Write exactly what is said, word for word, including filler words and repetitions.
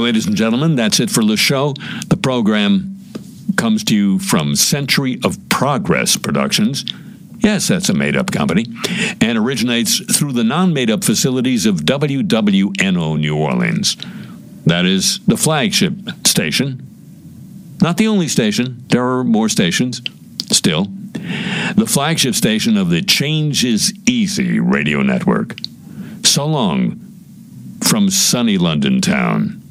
Well, ladies and gentlemen, that's it for the show. The program comes to you from Century of Progress Productions. Yes, that's a made-up company, and originates through the non-made-up facilities of W W N O New Orleans. That is the flagship station. Not the only station. There are more stations still. The flagship station of the Change is Easy radio network. So long from sunny London town.